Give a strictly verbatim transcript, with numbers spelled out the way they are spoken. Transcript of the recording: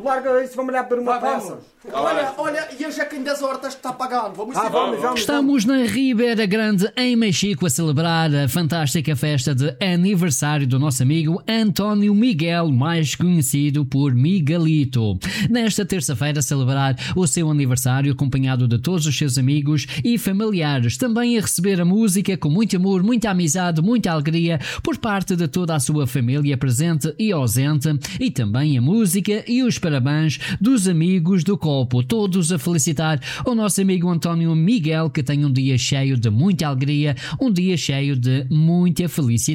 larga isso, vamos olhar para uma Vai, peça. Olha, olha, e hoje é quem das hortas está pagando. Vamos Ah, embora. vamos, vamos. Estamos na Ribeira Grande, em Mexico, a celebrar a fantástica festa de aniversário do nosso amigo António Miguel, mais conhecido por Miguelito. Nesta terça-feira, celebrar o seu aniversário, acompanhado de todos os seus amigos e familiares. Também a receber a música com muito amor, muita amizade, muita alegria por parte de toda a sua família presente e ausente. E também a música e os parabéns dos amigos do Copo. Todos a felicitar o nosso amigo António Miguel, que tem um dia cheio de muita alegria, um dia cheio de muita felicidade.